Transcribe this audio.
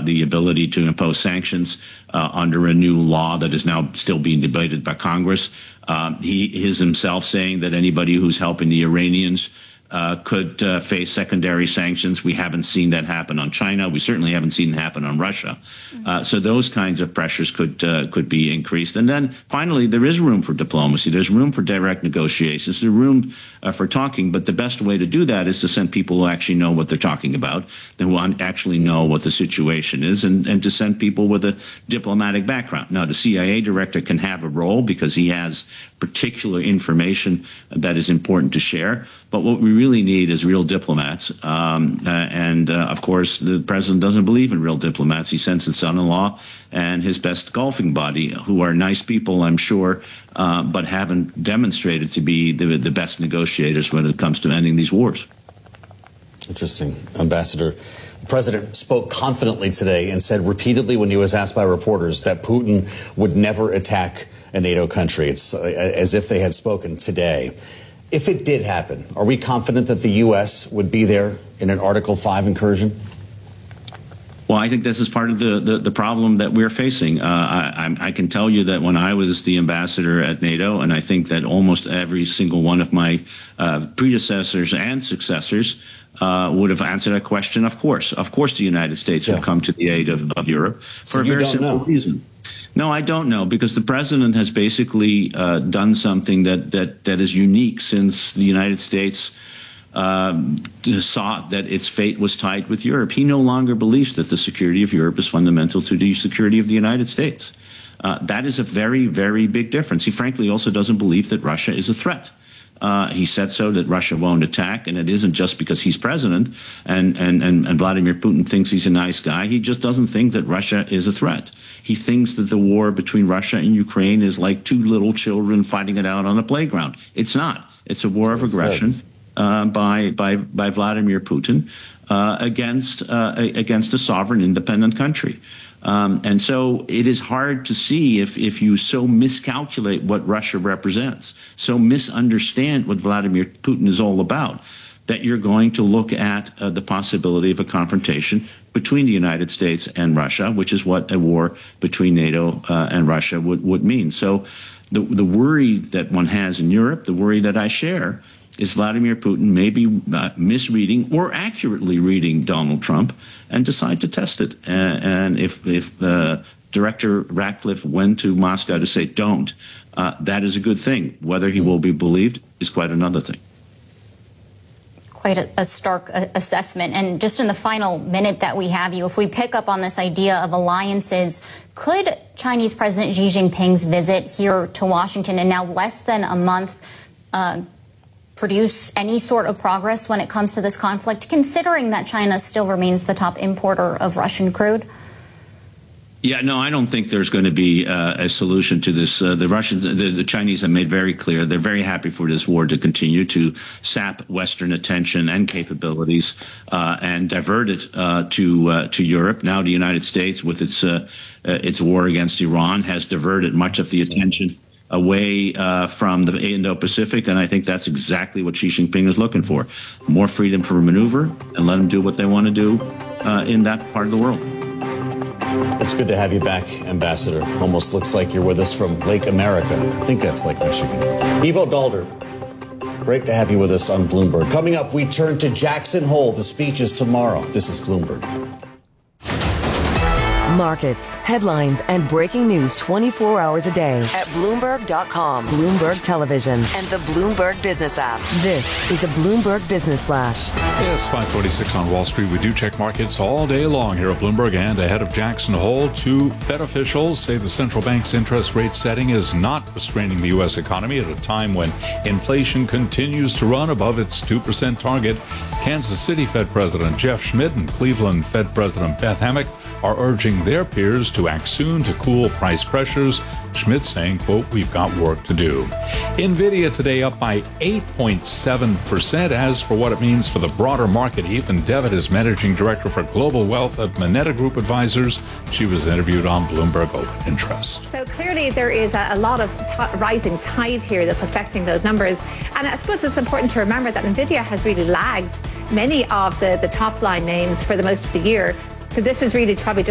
the ability to impose sanctions under a new law that is now still being debated by Congress. He is himself saying that anybody who's helping the Iranians could face secondary sanctions. We haven't seen that happen on China. We certainly haven't seen it happen on Russia. So those kinds of pressures could be increased. And then finally, there is room for diplomacy. There's room for direct negotiations. There's room for talking. But the best way to do that is to send people who actually know what they're talking about, who actually know what the situation is, and to send people with a diplomatic background. Now, the CIA director can have a role because he has particular information that is important to share. But what we really need is real diplomats. Of course, the president doesn't believe in real diplomats. He sends his son-in-law and his best golfing buddy, who are nice people, I'm sure, but haven't demonstrated to be the best negotiators when it comes to ending these wars. Interesting. Ambassador, the president spoke confidently today and said repeatedly when he was asked by reporters that Putin would never attack a NATO country. It's as if they had spoken today. If it did happen, are we confident that the U.S. would be there in an Article 5 incursion? Well, I think this is part of the problem that we're facing. I can tell you that when I was the ambassador at NATO, and I think that almost every single one of my predecessors and successors would have answered that question. Of course, the United States would come to the aid of Europe for a very simple reason. No, I don't know, because the president has basically done something that is unique since the United States saw that its fate was tied with Europe. He no longer believes that the security of Europe is fundamental to the security of the United States. That is a very, very big difference. He frankly also doesn't believe that Russia is a threat. He said so, that Russia won't attack, and it isn't just because he's president and Vladimir Putin thinks he's a nice guy. He just doesn't think that Russia is a threat. He thinks that the war between Russia and Ukraine is like two little children fighting it out on a playground. It's not. It's a war of aggression by Vladimir Putin against a sovereign, independent country. And so it is hard to see if you so miscalculate what Russia represents, so misunderstand what Vladimir Putin is all about, that you're going to look at the possibility of a confrontation between the United States and Russia, which is what a war between NATO and Russia would mean. So the worry that one has in Europe, the worry that I share, is Vladimir Putin may be misreading or accurately reading Donald Trump and decide to test it. And if Director Ratcliffe went to Moscow to say don't, that is a good thing. Whether he will be believed is quite another thing. Quite a stark assessment. And just in the final minute that we have you, if we pick up on this idea of alliances, could Chinese President Xi Jinping's visit here to Washington in now less than a month produce any sort of progress when it comes to this conflict, considering that China still remains the top importer of Russian crude? Yeah, no, I don't think there's going to be a solution to this. The Chinese have made very clear they're very happy for this war to continue to sap Western attention and capabilities and divert it to Europe. Now, the United States, with its war against Iran, has diverted much of the attention away from the Indo-Pacific, and I think that's exactly what Xi Jinping is looking for. More freedom for maneuver, and let them do what they want to do in that part of the world. It's good to have you back, Ambassador. Almost looks like you're with us from Lake America. I think that's Lake Michigan. Ivo Daalder, great to have you with us on Bloomberg. Coming up, we turn to Jackson Hole. The speech is tomorrow. This is Bloomberg. Markets, headlines, and breaking news 24 hours a day at Bloomberg.com, Bloomberg Television, and the Bloomberg Business app. This is a Bloomberg Business Flash. It's 5:46 on Wall Street. We do check markets all day long here at Bloomberg, and ahead of Jackson Hole, two Fed officials say the central bank's interest rate setting is not restraining the U.S. economy at a time when inflation continues to run above its 2% target. Kansas City Fed President Jeff Schmidt and Cleveland Fed President Beth Hammack are urging their peers to act soon to cool price pressures. Schmidt saying, quote, "We've got work to do." NVIDIA today up by 8.7%. As for what it means for the broader market, Ethan Devitt is managing director for global wealth at Moneta Group Advisors. She was interviewed on Bloomberg Open Interest. So clearly there is a lot of rising tide here that's affecting those numbers. And I suppose it's important to remember that NVIDIA has really lagged many of the top line names for the most of the year. So this is really probably just